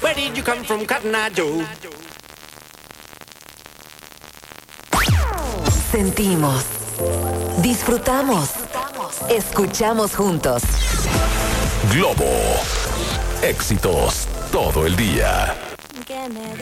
Where did you come from, Cotton Eye Joe? Sentimos, disfrutamos, escuchamos juntos. Globo. Éxitos todo el día.